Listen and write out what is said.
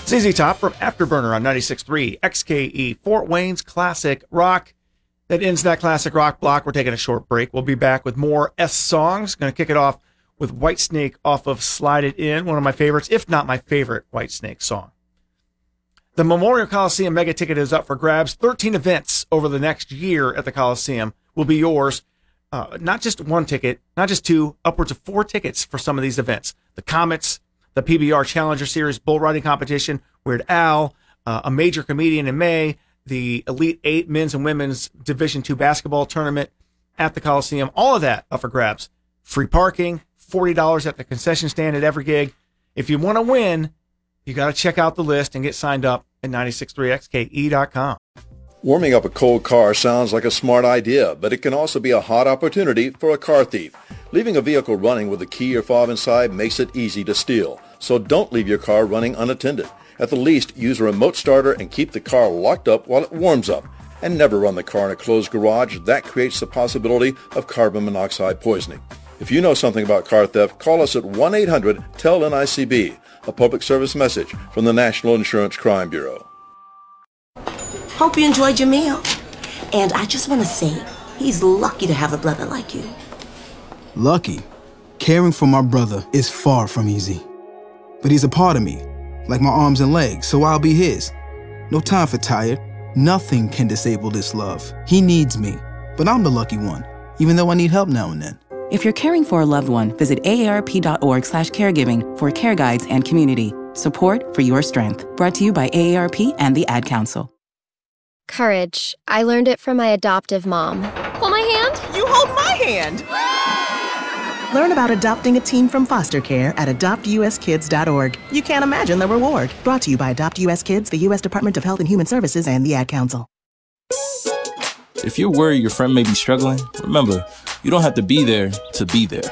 ZZ Top from Afterburner on 96.3 XKE, Fort Wayne's classic rock. That ends that classic rock block. We're taking a short break. We'll be back with more S songs. Going to kick it off with Whitesnake off of Slide It In, one of my favorites, if not my favorite Whitesnake song. The Memorial Coliseum Mega Ticket is up for grabs. 13 events over the next year at the Coliseum will be yours. Not just one ticket, not just two, upwards of 4 tickets for some of these events. The Comets, the PBR Challenger Series bull riding competition, Weird Al, a major comedian in May, the Elite 8 men's and women's Division II basketball tournament at the Coliseum. All of that up for grabs. Free parking, $40 at the concession stand at every gig. If you want to win, you got to check out the list and get signed up at 963xke.com. Warming up a cold car sounds like a smart idea, but it can also be a hot opportunity for a car thief. Leaving a vehicle running with a key or fob inside makes it easy to steal. So don't leave your car running unattended. At the least, use a remote starter and keep the car locked up while it warms up. And never run the car in a closed garage. That creates the possibility of carbon monoxide poisoning. If you know something about car theft, call us at 1-800-TEL-NICB, a public service message from the National Insurance Crime Bureau. Hope you enjoyed your meal. And I just want to say, he's lucky to have a brother like you. Lucky? Caring for my brother is far from easy. But he's a part of me, like my arms and legs, so I'll be his. No time for tired. Nothing can disable this love. He needs me, but I'm the lucky one, even though I need help now and then. If you're caring for a loved one, visit aarp.org/caregiving for care guides and community. Support for your strength. Brought to you by AARP and the Ad Council. Courage. I learned it from my adoptive mom. Hold my hand. You hold my hand. Learn about adopting a teen from foster care at adoptuskids.org. You can't imagine the reward. Brought to you by Adopt US Kids, the U.S. Department of Health and Human Services, and the Ad Council. If you're worried your friend may be struggling, remember, you don't have to be there to be there.